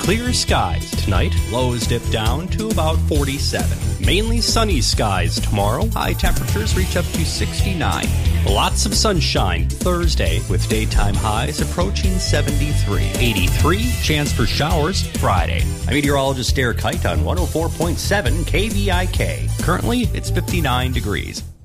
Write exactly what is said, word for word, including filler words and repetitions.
clear skies tonight. Lows dip down to about forty-seven. Mainly sunny skies tomorrow. High temperatures reach up to sixty-nine. Lots of sunshine Thursday with daytime highs approaching seventy-three. eighty-three, chance for showers Friday. I'm meteorologist Derek Height on one oh four point seven K V I K. Currently, it's fifty-nine degrees.